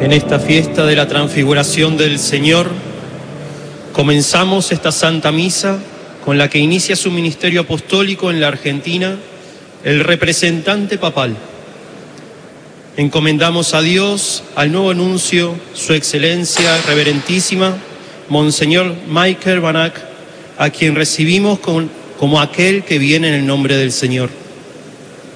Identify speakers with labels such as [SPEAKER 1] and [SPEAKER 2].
[SPEAKER 1] En esta fiesta de la transfiguración del Señor, comenzamos esta Santa Misa con la que inicia su ministerio apostólico en la Argentina el representante papal. Encomendamos a Dios, al nuevo nuncio, su excelencia reverentísima, Monseñor Michael Banac, a quien recibimos como aquel que viene en el nombre del Señor.